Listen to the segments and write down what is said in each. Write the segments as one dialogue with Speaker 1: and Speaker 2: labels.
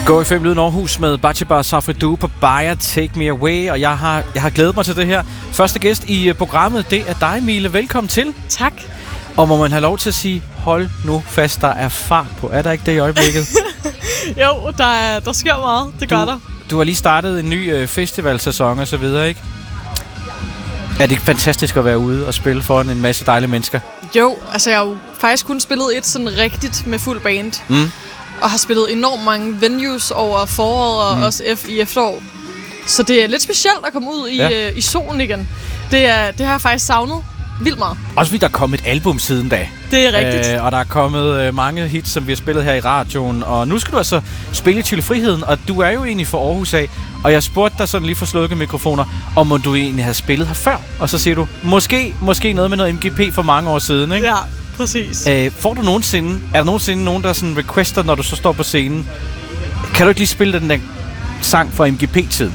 Speaker 1: Gå i 5 Lyden Aarhus med Batsheba Safridou på Bayer Take Me Away, og jeg har glædet mig til det her. Første gæst i programmet, det er dig, Mille. Velkommen til.
Speaker 2: Tak.
Speaker 1: Og må man have lov til at sige, hold nu fast, der er fart på. Er der ikke det i øjeblikket?
Speaker 2: Jo, der sker meget. Det gør der.
Speaker 1: Du har lige startet en ny festivalsæson og så videre, ikke? Er det ikke fantastisk at være ude og spille foran en masse dejlige mennesker?
Speaker 2: Jo, altså jeg har jo faktisk kun spillet et sådan rigtigt med fuld band. Og har spillet enormt mange venues over foråret og også i efterår. Så det er lidt specielt at komme ud i solen igen. Det har jeg faktisk savnet vildt meget.
Speaker 1: Også fordi der er kommet et album siden da.
Speaker 2: Det er rigtigt.
Speaker 1: Og der er kommet mange hits, som vi har spillet her i radioen. Og nu skal du altså spille i Tivoli Friheden, og du er jo egentlig fra Aarhus af. Og jeg spurgte dig sådan lige for slukket mikrofoner, om du egentlig havde spillet her før. Og så siger du, måske noget med noget MGP for mange år siden, ikke?
Speaker 2: Ja, præcis.
Speaker 1: Er der nogensinde nogen, der sådan requester, når du så står på scenen? Kan du ikke lige spille den der sang fra MGP-tiden?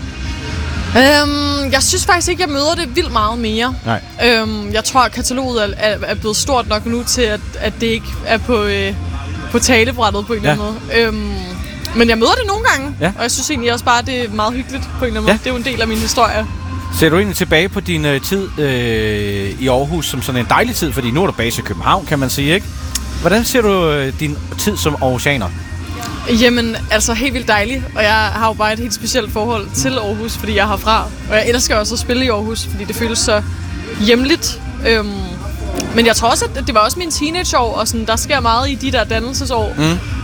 Speaker 2: Jeg synes faktisk ikke, jeg møder det vildt meget mere.
Speaker 1: Nej.
Speaker 2: Jeg tror, at kataloget er blevet stort nok nu til, at det ikke er på talebrættet på en eller anden måde. Men jeg møder det nogle gange, og jeg synes egentlig også bare, at det er meget hyggeligt på en eller anden måde. Det er jo en del af min historie.
Speaker 1: Ser du egentlig tilbage på din tid i Aarhus som sådan en dejlig tid? Fordi nu er du base i København, kan man sige, ikke? Hvordan ser du din tid som aarhusianer?
Speaker 2: Jamen, altså helt vildt dejligt. Og jeg har jo bare et helt specielt forhold til Aarhus, fordi jeg er herfra. Og jeg elsker også at spille i Aarhus, fordi det føles så hjemligt. Men jeg tror også, at det var også mine teenageår, og sådan, der sker meget i de der dannelsesår.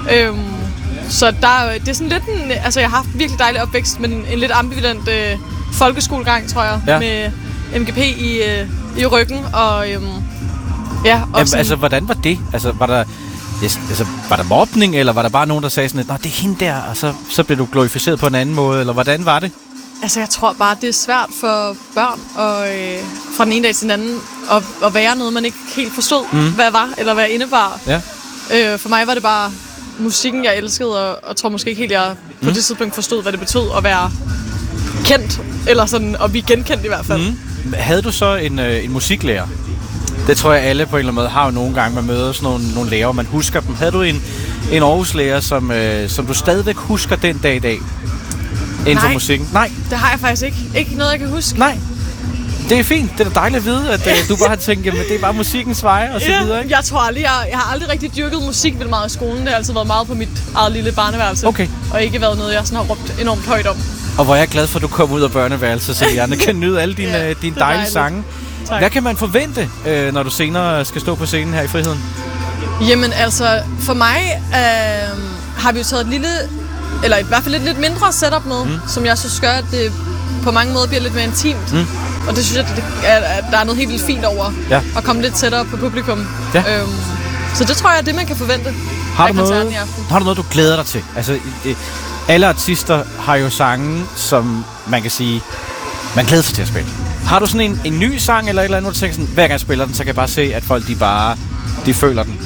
Speaker 2: Så det er sådan lidt altså jeg har haft virkelig dejlig opvækst, men en lidt ambivalent folkeskolegang, tror jeg, med MGP i ryggen. Og
Speaker 1: altså, hvordan var det? Altså, var der mobning, eller var der bare nogen, der sagde sådan, at det er hende der, og så blev du glorificeret på en anden måde, eller hvordan var det?
Speaker 2: Altså, jeg tror bare, det er svært for børn fra den ene dag til den anden at være noget, man ikke helt forstod, hvad var, eller hvad indebar. Ja. For mig var det bare musikken, jeg elskede, og tror måske ikke helt, jeg på det tidspunkt forstod, hvad det betød at være kendt, eller sådan at blive genkendt i hvert fald.
Speaker 1: Havde du så en musiklærer? Det tror jeg alle på en eller anden måde har jo nogle gange, man møder sådan nogle lærere, man husker dem. Havde du en Aarhus-lærer, som du stadigvæk husker den dag i dag? Inden for musikken? Nej,
Speaker 2: det har jeg faktisk ikke. Ikke noget, jeg kan huske.
Speaker 1: Nej, det er fint. Det er da dejligt at vide, at du bare har tænkt, jamen det er bare musikkens veje og så videre, ikke?
Speaker 2: Jeg tror aldrig, jeg har aldrig rigtig dyrket musik vildt meget i skolen. Det har altid været meget på mit eget lille barneværelse.
Speaker 1: Okay.
Speaker 2: Og ikke været noget, jeg sådan har råbt enormt højt om.
Speaker 1: Og hvor jeg er glad for, at du kom ud af børneværelset, så jeg kan nyde alle dine dejlige sange. Tak. Hvad kan man forvente, når du senere skal stå på scenen her i Friheden?
Speaker 2: Jamen altså, for mig har vi jo taget et lille, eller i hvert fald et lidt mindre setup med, som jeg synes gør, at det på mange måder bliver lidt mere intimt. Og det synes jeg, at der er noget helt vildt fint over at komme lidt tættere på publikum. Ja. Så det tror jeg er det, man kan forvente af koncerten i aften.
Speaker 1: Har du noget, du glæder dig til? Altså, alle artister har jo sange, som man kan sige, man glæder sig til at spille. Har du sådan en ny sang eller et eller andet, hvor du tænker sådan, hver gang jeg spiller den, så kan jeg bare se, at folk de føler den?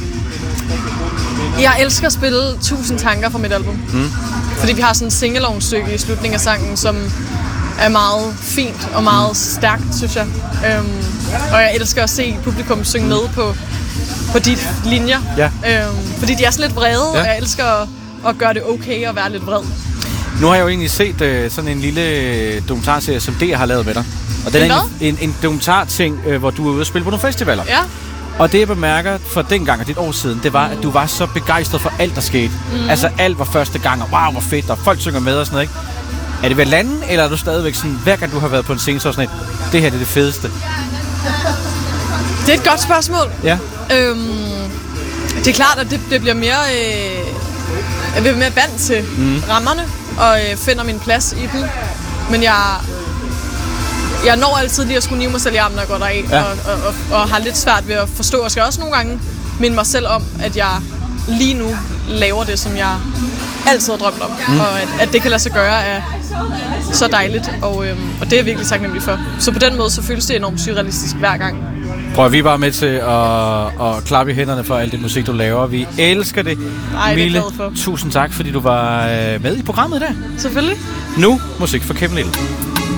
Speaker 2: Jeg elsker at spille 1000 tanker fra mit album. Fordi vi har sådan en sing-along-stykke i slutningen af sangen, som er meget fint og meget stærkt, synes jeg. Og jeg elsker at se publikum synge med på de linjer. Ja. Fordi de er sådan lidt vrede, og jeg elsker at gøre det okay at være lidt vred.
Speaker 1: Nu har jeg jo egentlig set sådan en lille dokumentarserie, som DR har lavet med dig. Og den er en dokumentarting, hvor du er ude og spille på nogle festivaler. Ja. Og det jeg bemærker for dengang og dit år siden, det var, at du var så begejstret for alt, der skete. Altså alt var første gang, og wow, hvor fedt, og folk synger med og sådan noget, ikke? Er det ved landen, eller er du stadigvæk sådan, hver gang du har været på en scene, så sådan et, det her det er det fedeste?
Speaker 2: Det er et godt spørgsmål.
Speaker 1: Ja.
Speaker 2: Det er klart, at det bliver mere... jeg bliver mere vant til rammerne, og finder min plads i dem. Men jeg når altid lige at skulle nive mig selv i armen, når jeg går deraf, og har lidt svært ved at forstå. Og skal også nogle gange minde mig selv om, at jeg lige nu laver det, som jeg altid har drømt om. Og at det kan lade sig gøre er så dejligt, og det er jeg virkelig taknemmelig for. Så på den måde, så føles det enormt surrealistisk hver gang.
Speaker 1: Prøv, vi er bare med til at klappe i hænderne for alt det musik, du laver. Vi elsker det. Mille, tusind tak, fordi du var med i programmet i dag.
Speaker 2: Selvfølgelig.
Speaker 1: Nu musik for Kevin Lill.